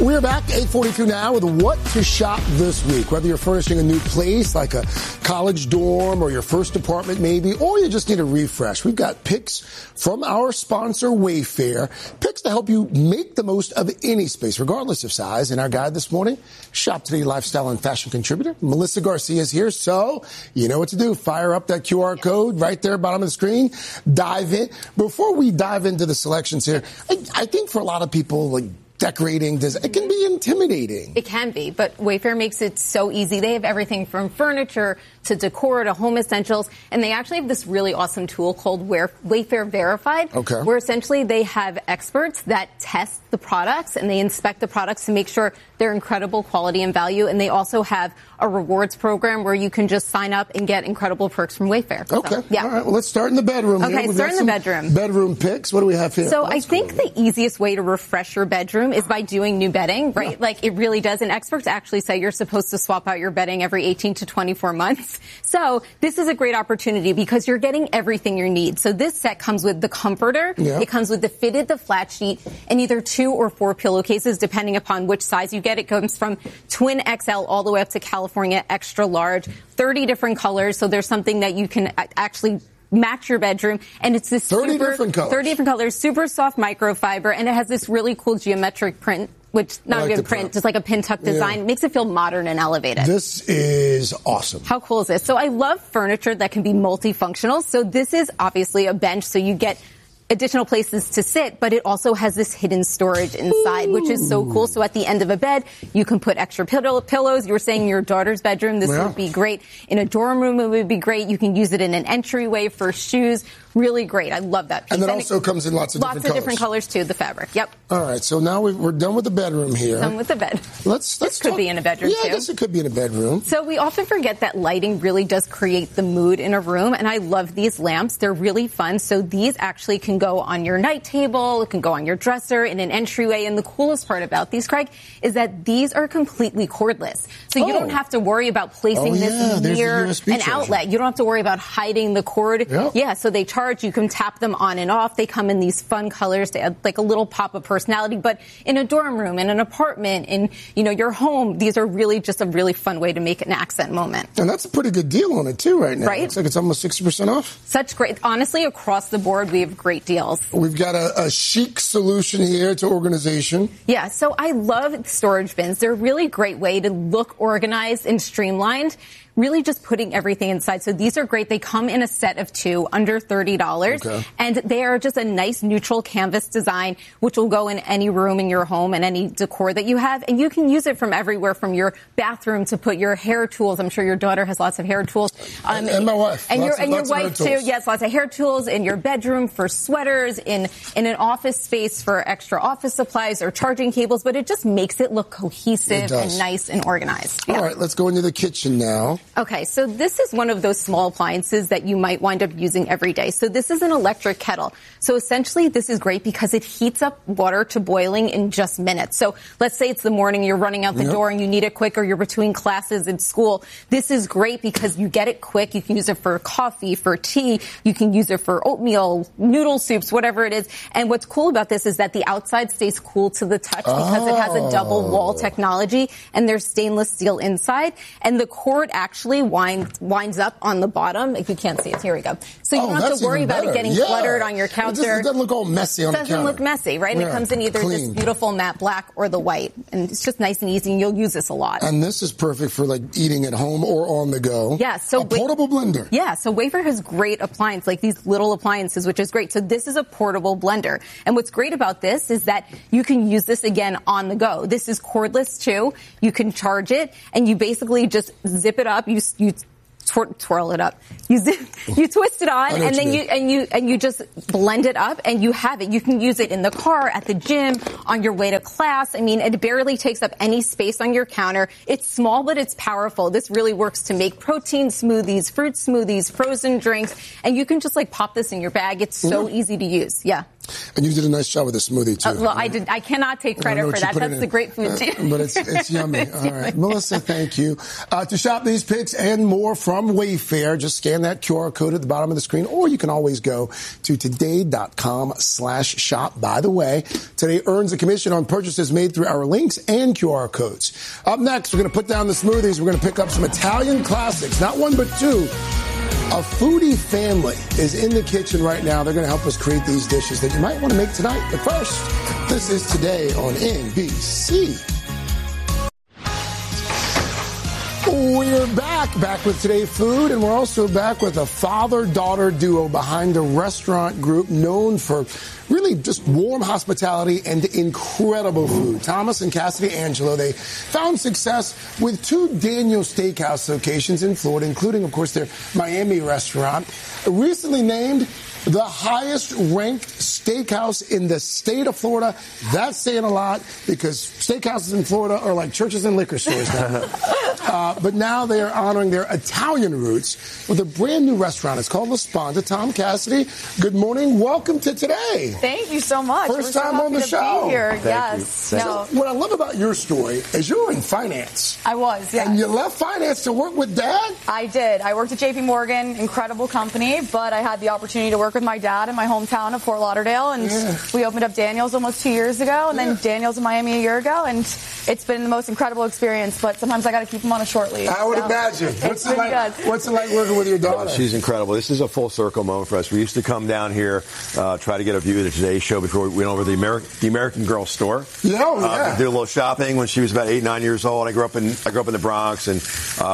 We're back, 8:42 now, with what to shop this week. Whether you're furnishing a new place, like a college dorm or your first apartment maybe, or you just need a refresh, we've got picks from our sponsor, Wayfair. Picks to help you make the most of any space, regardless of size. In our guide this morning, Shop Today lifestyle and fashion contributor Melissa Garcia is here. So, you know what to do. Fire up that QR code right there, bottom of the screen. Dive in. Before we dive into the selections here, I think for a lot of people, like, decorating, it can be intimidating. It can be, but Wayfair makes it so easy. They have everything from furniture to decor to home essentials, and they actually have this really awesome tool called Wayfair Verified, where essentially they have experts that test the products and they inspect the products to make sure they're incredible quality and value, and they also have a rewards program where you can just sign up and get incredible perks from Wayfair. Okay. So, yeah. All right. Well, let's start in the bedroom here. Okay, start in the bedroom. Bedroom picks. What do we have here? So I think the easiest way to refresh your bedroom is by doing new bedding, right? Yeah. Like, it really does. And experts actually say you're supposed to swap out your bedding every 18 to 24 months. So this is a great opportunity because you're getting everything you need. So this set comes with the comforter. Yeah. It comes with the fitted, the flat sheet, and either 2 or 4 pillowcases, depending upon which size you get. It goes from twin XL all the way up to California extra large, 30 different colors. So there's something that you can actually match your bedroom, and it's this 30 different colors, super soft microfiber, and it has this really cool geometric print, which not a good print, just like a pin tuck design. It makes it feel modern and elevated. This is awesome. How cool is this? So I love furniture that can be multifunctional. So this is obviously a bench, so you get additional places to sit, but it also has this hidden storage inside, which is so cool. So at the end of a bed, you can put extra pillows. You were saying in your daughter's bedroom, this would be great. In a dorm room, it would be great. You can use it in an entryway for shoes. Really great. I love that piece. And it also comes in lots of different colors, too, the fabric. Yep. All right, so now we're done with the bedroom here. Done with the bed. This could be in a bedroom, too. Yeah, I guess it could be in a bedroom. So we often forget that lighting really does create the mood in a room, and I love these lamps. They're really fun. So these actually can go on your night table. It can go on your dresser, in an entryway. And the coolest part about these, Craig, is that these are completely cordless. So you don't have to worry about placing this near an outlet. You don't have to worry about hiding the cord. Yep. Yeah, so they charge. You can tap them on and off. They come in these fun colors. They add like a little pop of personality. But in a dorm room, in an apartment, in your home, these are really just a really fun way to make an accent moment. And that's a pretty good deal on it too right now. Right? Looks like it's almost 60% off. Such great. Honestly, across the board, we have great deals. We've got a chic solution here to organization. Yeah, so I love storage bins. They're a really great way to look organized and streamlined. Really just putting everything inside. So these are great. They come in a set of 2, under $30. Okay. And they are just a nice neutral canvas design, which will go in any room in your home and any decor that you have. And you can use it from everywhere, from your bathroom to put your hair tools. I'm sure your daughter has lots of hair tools. And my wife. And your wife, too. Yes, lots of hair tools in your bedroom for sweaters, in an office space for extra office supplies or charging cables. But it just makes it look cohesive and nice and organized. Yeah. All right, let's go into the kitchen now. Okay, so this is one of those small appliances that you might wind up using every day. So this is an electric kettle. So essentially, this is great because it heats up water to boiling in just minutes. So let's say it's the morning, you're running out the door and you need it quick, or you're between classes in school. This is great because you get it quick. You can use it for coffee, for tea. You can use it for oatmeal, noodle soups, whatever it is. And what's cool about this is that the outside stays cool to the touch because it has a double wall technology, and there's stainless steel inside. And the cord actually winds up on the bottom. If you can't see it, here we go. So you don't have to worry about it getting cluttered on your counter. It doesn't look all messy on the counter. It doesn't look messy, right? And it comes in either this beautiful matte black or the white. And it's just nice and easy, and you'll use this a lot. And this is perfect for, like, eating at home or on the go. Yeah. So a portable blender. Yeah. So Wayfair has great appliances, like these little appliances, which is great. So this is a portable blender. And what's great about this is that you can use this, again, on the go. This is cordless, too. You can charge it, and you basically just zip it up. You twirl it up. You twist it on, and then you just blend it up, and you have it. You can use it in the car, at the gym, on your way to class. I mean, it barely takes up any space on your counter. It's small, but it's powerful. This really works to make protein smoothies, fruit smoothies, frozen drinks, and you can just, like, pop this in your bag. It's so easy to use. Yeah. And you did a nice job with the smoothie, too. Well, I did. I cannot take credit for that. That's the great food team. But it's yummy. All right. Melissa, thank you. To shop these picks and more from Wayfair, just scan that QR code at the bottom of the screen, or you can always go to today.com/shop. By the way, Today earns a commission on purchases made through our links and QR codes. Up next, we're going to put down the smoothies. We're going to pick up some Italian classics, not one but two. A foodie family is in the kitchen right now. They're going to help us create these dishes that you might want to make tonight. But first, this is Today on NBC. We're back with Today Food, and we're also back with a father-daughter duo behind a restaurant group known for really just warm hospitality and incredible food. Thomas and Cassidy Angelo, they found success with 2 Daniel's Steakhouse locations in Florida, including, of course, their Miami restaurant. Recently named the highest-ranked steakhouse in the state of Florida. That's saying a lot because steakhouses in Florida are like churches and liquor stores now. But now they are honoring their Italian roots with a brand-new restaurant. It's called La Sponda. Tom Cassidy, good morning. Welcome to Today. Thank you so much. First time on the show. Be here. Thank yes. you. So what I love about your story is you were in finance. I was, yes. And you left finance to work with Dad? I did. I worked at JP Morgan, incredible company, but I had the opportunity to work with my dad in my hometown of Fort Lauderdale, and we opened up Daniel's almost 2 years ago, and then Daniel's in Miami a year ago, and it's been the most incredible experience, but sometimes I got to keep him on a short leave. I would imagine. What's it like working with your daughter? She's incredible. This is a full circle moment for us. We used to come down here, try to get a view of the Today Show before we went over to the American Girl store. Yeah, did a little shopping when she was about 8, 9 years old. I grew up in the Bronx, and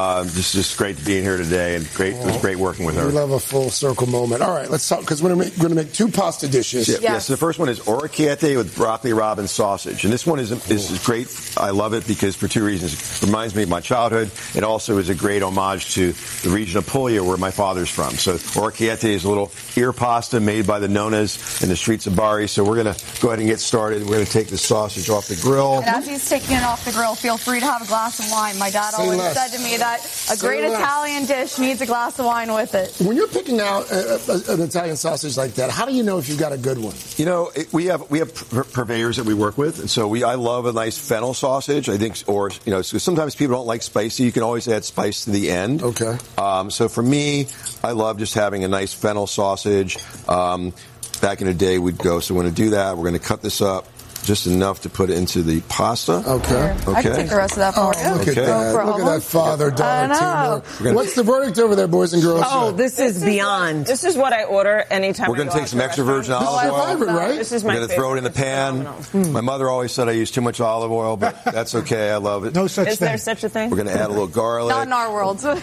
just great to be in here today, and it was great working with her. We love a full circle moment. All right, let's talk, because we're going to make 2 pasta dishes. Yes. So the first one is orecchiette with broccoli rabe and sausage, and this one is great. I love it because for 2 reasons. It reminds me of my childhood. It also is a great homage to the region of Puglia, where my father's from. So orecchiette is a little ear pasta made by the Nonnas in the streets of Bari. So we're going to go ahead and get started. We're going to take the sausage off the grill. And as he's taking it off the grill, feel free to have a glass of wine. My dad always said to me that a great Italian dish needs a glass of wine with it. When you're picking out an Italian sausage like that, how do you know if you've got a good one? You know, we have purveyors that we work with, and so I love a nice fennel sausage. I think, or so sometimes people don't like spicy. You can always add spice to the end. Okay. So for me, I love just having a nice fennel sausage. Back in the day, we'd go. So we're going to do that. We're going to cut this up just enough to put it into the pasta. Okay. I can take the rest of that for you. Look at that. No look at that father-daughter teamwork. What's the verdict over there, boys and girls? Oh, this is beyond. This is what I order anytime. We're going to take some extra virgin olive oil. Favorite, right? This is my We're going to throw it in the pan. My mother always said I use too much olive oil, but that's okay. I love it. No such thing. Is there such a thing? We're going to add a little garlic. Not in our world. And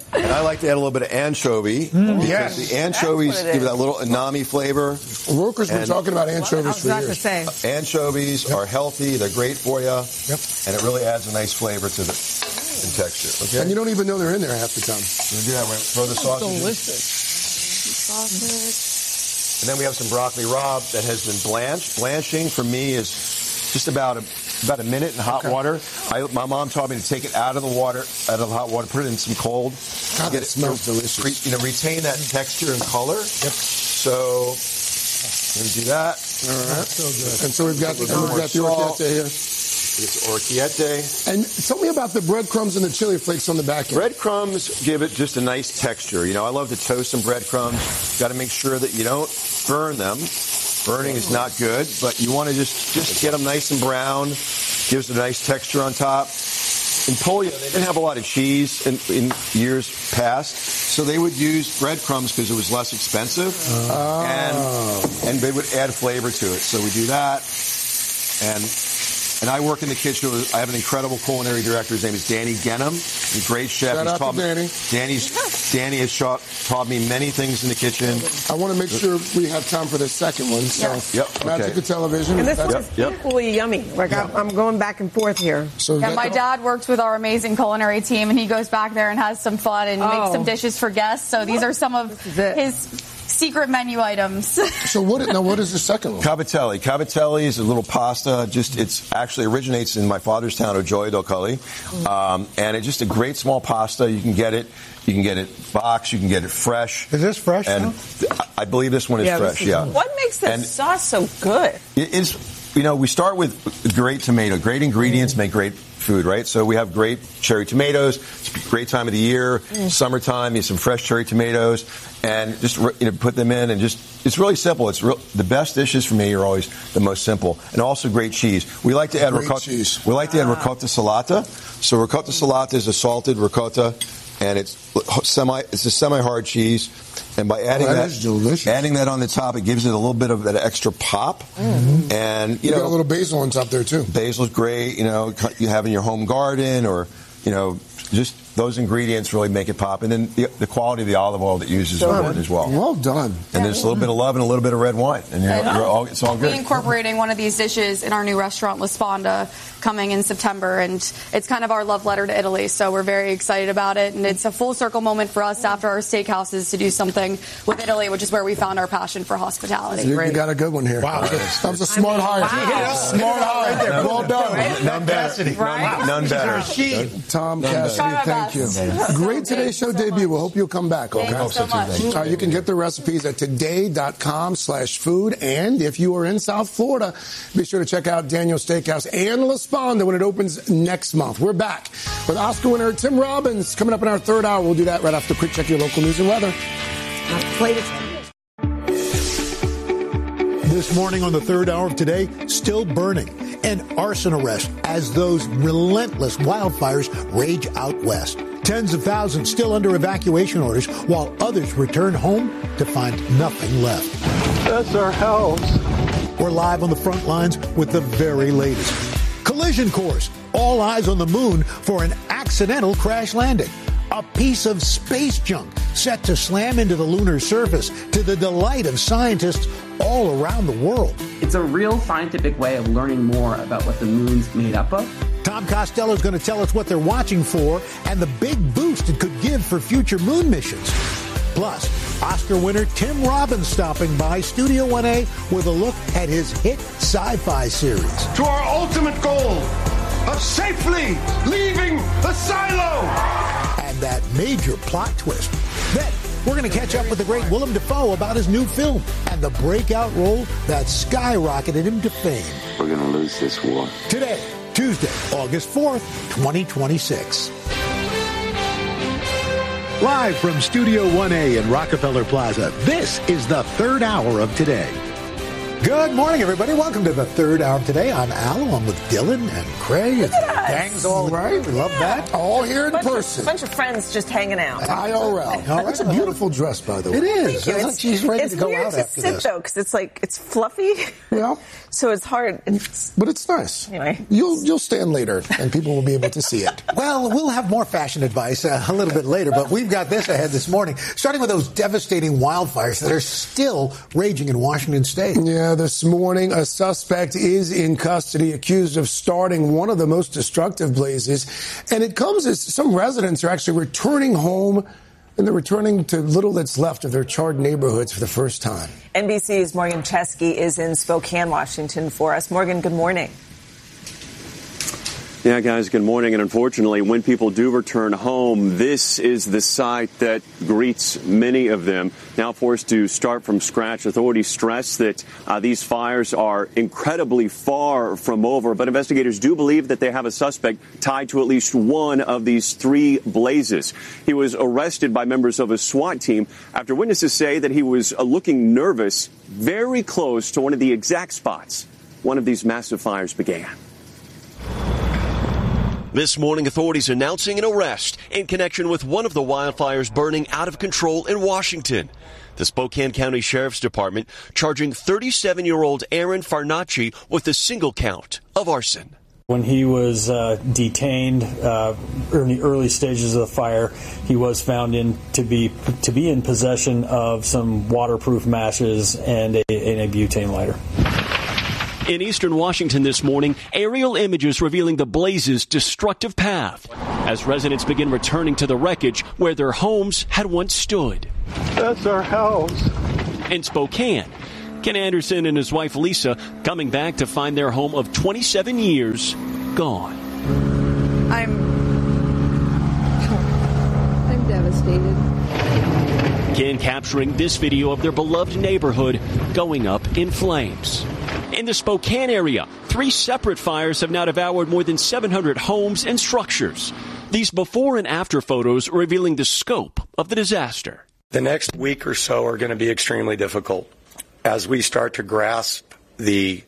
I like to add a little bit of anchovy. Because the anchovies give that little umami flavor. Roker's been talking about anchovies for years. Anchovies are healthy. They're great for you. Yep. And it really adds a nice flavor to the texture. Okay. And you don't even know they're in there half the time. We're going to do that. We're going to throw the sausage in. Delicious. And then we have some broccoli rabe that has been blanched. Blanching for me is just about a minute in hot water. My mom taught me to take it out of the water, out of the hot water, put it in some cold. God, it smells delicious. Retain that texture and color. Yep. So we're going to do that. All right. So good. And so we've got the orecchiette here. It's orecchiette. And tell me about the breadcrumbs and the chili flakes on the back end. Breadcrumbs give it just a nice texture. You know, I love to toast some breadcrumbs. Got to make sure that you don't burn them. Burning is not good, but you want to just get them nice and brown. Gives it a nice texture on top. In Puglia, they didn't have a lot of cheese in years past, so they would use breadcrumbs because it was less expensive, and they would add flavor to it. So we do that, and I work in the kitchen. I have an incredible culinary director. His name is Danny Genham. He's a great chef. Shout out to Danny. Danny has taught me many things in the kitchen. I want to make sure we have time for the second one. So, Magic of Television. And this one's equally yummy. Like I'm going back and forth here. So my dad works with our amazing culinary team, and he goes back there and has some fun and makes some dishes for guests. So these are some of his secret menu items. So what is the second one? Cavatelli. Cavatelli is a little pasta. It's actually originates in my father's town of Gioia del Colle. And it's just a great small pasta. You can get it boxed. You can get it fresh. Is this fresh? And I believe this one is fresh. Yeah. What makes this sauce so good? It is, we start with great tomato. Great ingredients make great food, right? So we have great cherry tomatoes. It's a great time of the year. Summertime, you have some fresh cherry tomatoes, and just put them in, and it's really simple. The best dishes for me are always the most simple, and also great cheese. We like to add ricotta. We like to add ricotta salata. So ricotta salata is a salted ricotta, and it's a semi-hard cheese. And by adding that on the top, it gives it a little bit of that extra pop. Mm-hmm. And you got a little basil on top there too. Basil's great. You have in your home garden, or just those ingredients really make it pop. And then the quality of the olive oil that you use is important as well. Well done. And there's a little bit of love and a little bit of red wine, and it's all good. We're incorporating one of these dishes in our new restaurant, La Sponda, coming in September, and it's kind of our love letter to Italy. So we're very excited about it, and it's a full circle moment for us after our steakhouses to do something with Italy, which is where we found our passion for hospitality. You got a good one here. Wow, that was a smart hire. Wow. Smart hire. Right there. Well done. None better. None better. Tom Cassidy, thank you. Great Today Show debut. We hope you'll come back. Okay. Thank you so much. You can get the recipes at today.com/food. And if you are in South Florida, be sure to check out Daniel's Steakhouse and La Sponda when it opens next month. We're back with Oscar winner Tim Robbins coming up in our third hour. We'll do that right after quick check your local news and weather. This morning on the third hour of Today, still burning. An arson arrest as those relentless wildfires rage out west. Tens of thousands still under evacuation orders, while others return home to find nothing left. That's our house. We're live on the front lines with the very latest. Collision course. All eyes on the moon for an accidental crash landing. A piece of space junk set to slam into the lunar surface to the delight of scientists all around the world. It's a real scientific way of learning more about what the moon's made up of. Tom Costello is going to tell us what they're watching for and the big boost it could give for future moon missions. Plus, Oscar winner Tim Robbins stopping by Studio 1A with a look at his hit sci-fi series. To our ultimate goal of safely leaving the silo. And that major plot twist. Then, we're going to catch up with the great Willem Dafoe about his new film and the breakout role that skyrocketed him to fame. We're going to lose this war. Today, Tuesday, August 4th, 2026. Live from Studio 1A in Rockefeller Plaza, this is the third hour of Today. Good morning, everybody. Welcome to the third hour of Today. I'm Al, along with Dylan and Craig. Look at us. Gang's all right. We love that. All here in person. Bunch of friends just hanging out. IRL. That's a beautiful dress, by the way. It is. Thank you. Like she's ready to go out after It's weird to sit, though, because it's fluffy. Yeah. So it's hard. But it's nice. Anyway. You'll stand later, and people will be able to see it. Well, we'll have more fashion advice a little bit later, but we've got this ahead this morning, starting with those devastating wildfires that are still raging in Washington State. Yeah, this morning, a suspect is in custody, accused of starting one of the most destructive blazes. And it comes as some residents are actually returning home, and they're returning to little that's left of their charred neighborhoods for the first time. NBC's Morgan Chesky is in Spokane, Washington for us. Morgan, good morning. Yeah, guys, good morning. And unfortunately, when people do return home, this is the sight that greets many of them. Now forced to start from scratch, authorities stress that these fires are incredibly far from over. But investigators do believe that they have a suspect tied to at least one of these three blazes. He was arrested by members of a SWAT team after witnesses say that he was looking nervous, very close to one of the exact spots one of these massive fires began. This morning, authorities announcing an arrest in connection with one of the wildfires burning out of control in Washington. The Spokane County Sheriff's Department charging 37-year-old Aaron Farnacci with a single count of arson. When he was detained in the early stages of the fire, he was found to be in possession of some waterproof matches and a butane lighter. In eastern Washington this morning, aerial images revealing the blaze's destructive path as residents begin returning to the wreckage where their homes had once stood. That's our house. in Spokane. Ken Anderson and his wife Lisa coming back to find their home of 27 years gone. I'm devastated. Ken capturing this video of their beloved neighborhood going up in flames. In the Spokane area, 3 separate fires have now devoured more than 700 homes and structures. These before and after photos revealing the scope of the disaster. The next week or so are going to be extremely difficult as we start to grasp the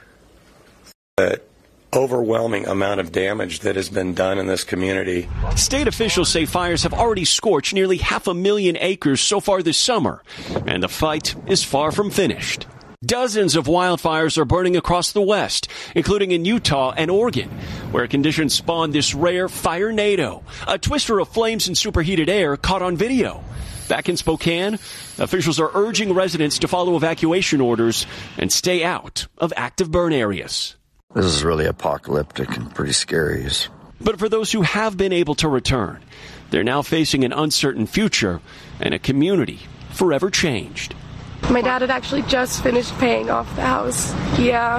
overwhelming amount of damage that has been done in this community. State officials say fires have already scorched nearly 500,000 acres so far this summer, and the fight is far from finished. Dozens of wildfires are burning across the West, including in Utah and Oregon, where conditions spawned this rare fire-nado, a twister of flames and superheated air caught on video. Back in Spokane, officials are urging residents to follow evacuation orders and stay out of active burn areas. This is really apocalyptic and pretty scary. But for those who have been able to return, they're now facing an uncertain future and a community forever changed. My dad had actually just finished paying off the house. Yeah.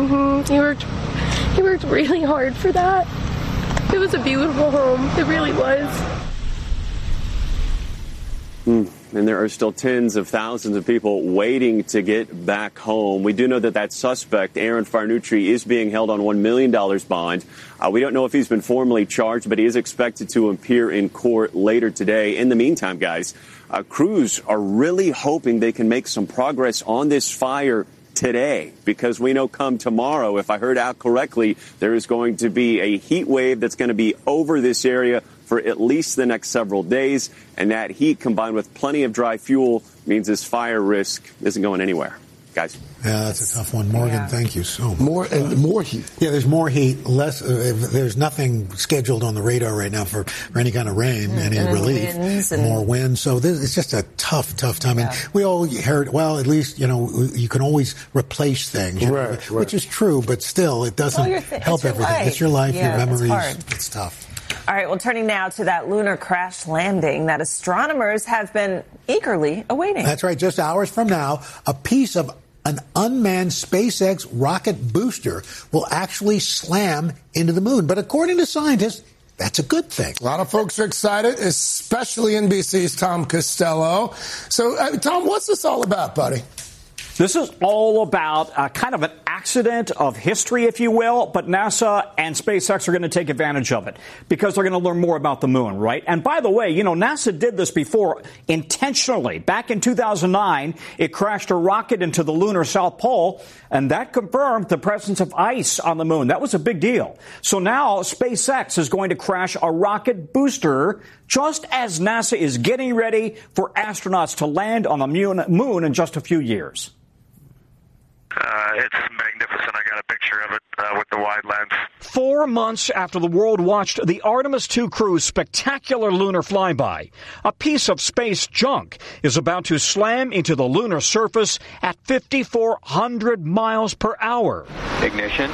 He worked really hard for that. It was a beautiful home. It really was. And there are still tens of thousands of people waiting to get back home. We do know that suspect, Aaron Farnucci, is being held on $1 million bond. We don't know if he's been formally charged, but he is expected to appear in court later today. In the meantime, guys, crews are really hoping they can make some progress on this fire today, because we know come tomorrow, if I heard out correctly, there is going to be a heat wave that's going to be over this area for at least the next several days, and that heat combined with plenty of dry fuel means this fire risk isn't going anywhere. Guys. Yeah, that's a tough one. Morgan, Thank you so much. More heat. Yeah, there's more heat. Less. There's nothing scheduled on the radar right now for any kind of rain, any relief. More wind. So it's just a tough time. Yeah. And we all heard, well, at least, you can always replace things, right. Which is true, but still, it doesn't help everything. Life. It's your life, your memories. It's tough. All right, well, turning now to that lunar crash landing that astronomers have been eagerly awaiting. That's right. Just hours from now, a piece of an unmanned SpaceX rocket booster will actually slam into the moon. But according to scientists, that's a good thing. A lot of folks are excited, especially NBC's Tom Costello. So, Tom, what's this all about, buddy? This is all about kind of an accident of history, if you will, but NASA and SpaceX are going to take advantage of it because they're going to learn more about the moon, right? And by the way, NASA did this before intentionally. Back in 2009, it crashed a rocket into the lunar South Pole, and that confirmed the presence of ice on the moon. That was a big deal. So now SpaceX is going to crash a rocket booster just as NASA is getting ready for astronauts to land on the moon in just a few years. It's magnificent. I got a picture of it with the wide lens. 4 months after the world watched the Artemis II crew's spectacular lunar flyby, a piece of space junk is about to slam into the lunar surface at 5,400 miles per hour. Ignition.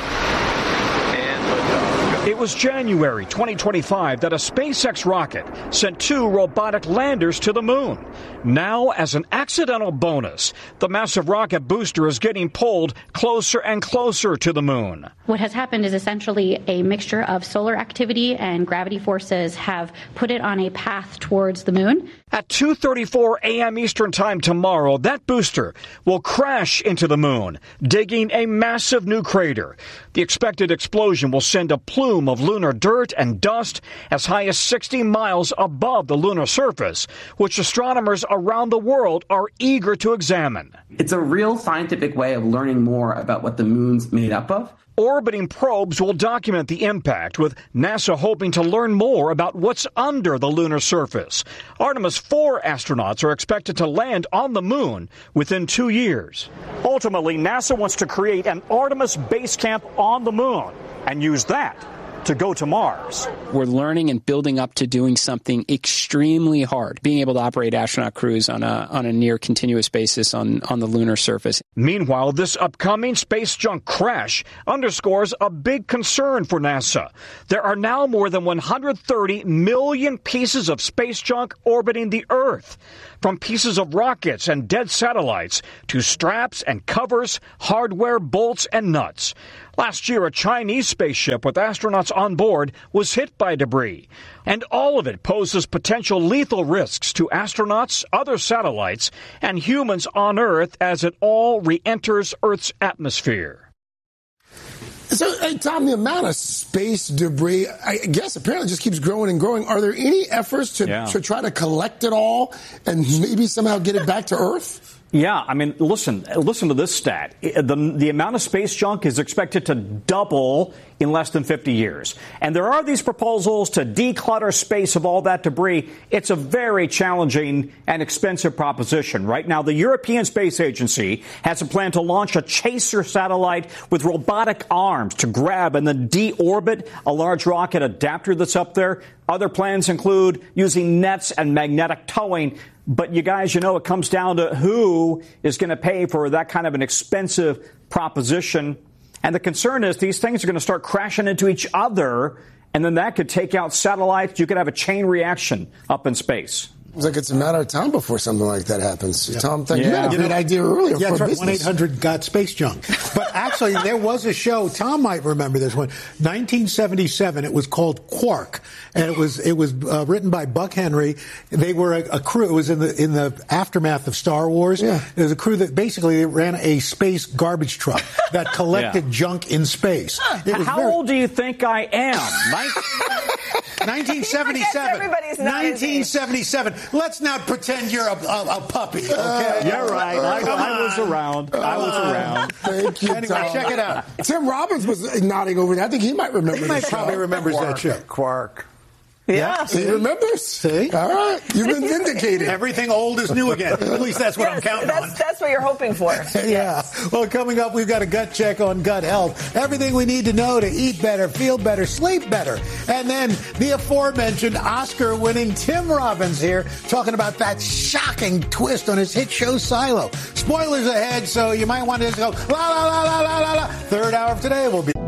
It was January 2025 that a SpaceX rocket sent 2 robotic landers to the moon. Now, as an accidental bonus, the massive rocket booster is getting pulled closer and closer to the moon. What has happened is essentially a mixture of solar activity and gravity forces have put it on a path towards the moon. At 2:34 a.m. Eastern Time tomorrow, that booster will crash into the moon, digging a massive new crater. The expected explosion will send a plume of lunar dirt and dust as high as 60 miles above the lunar surface, which astronomers around the world are eager to examine. It's a real scientific way of learning more about what the moon's made up of. Orbiting probes will document the impact, with NASA hoping to learn more about what's under the lunar surface. Artemis 4 astronauts are expected to land on the moon within 2 years. Ultimately, NASA wants to create an Artemis base camp on the moon and use that to go to Mars. We're learning and building up to doing something extremely hard, being able to operate astronaut crews on a near continuous basis on the lunar surface. Meanwhile, this upcoming space junk crash underscores a big concern for NASA. There are now more than 130 million pieces of space junk orbiting the Earth, from pieces of rockets and dead satellites to straps and covers, hardware, bolts, and nuts. Last year, a Chinese spaceship with astronauts on board was hit by debris, and all of it poses potential lethal risks to astronauts, other satellites, and humans on Earth as it all re-enters Earth's atmosphere. So, hey, Tom, the amount of space debris, I guess, apparently just keeps growing and growing. Are there any efforts to try to collect it all and maybe somehow get it back to Earth? Yeah, I mean, listen to this stat. The amount of space junk is expected to double in less than 50 years. And there are these proposals to declutter space of all that debris. It's a very challenging and expensive proposition. Right now, the European Space Agency has a plan to launch a chaser satellite with robotic arms to grab and then deorbit a large rocket adapter that's up there. Other plans include using nets and magnetic towing. But you guys, it comes down to who is going to pay for that kind of an expensive proposition. And the concern is these things are going to start crashing into each other, and then that could take out satellites. You could have a chain reaction up in space. It's like it's a matter of time before something like that happens. Yeah. Tom, you had a great idea earlier. Yeah, for that's right. 1-800-GOT-SPACE-JUNK. But actually, there was a show. Tom might remember this one. 1977. It was called Quark, and it was written by Buck Henry. They were a crew. It was in the aftermath of Star Wars. Yeah. It was a crew that basically ran a space garbage truck that collected junk in space. How old do you think I am? 1977. 1977. Let's not pretend you're a puppy, okay? You're right. I was around. Thank you, anyway, Tom. check it out. Tim Robbins was nodding over that. I think he might remember He probably remembers that show. Quark. Yeah. He remembers? See? All right. You've been vindicated. Everything old is new again. At least that's what I'm counting on. That's what you're hoping for. Yeah. Well, coming up, we've got a gut check on gut health. Everything we need to know to eat better, feel better, sleep better. And then the aforementioned Oscar-winning Tim Robbins here talking about that shocking twist on his hit show Silo. Spoilers ahead, so you might want to just go, la, la, la, la, la, la, la. Third hour of Today will be...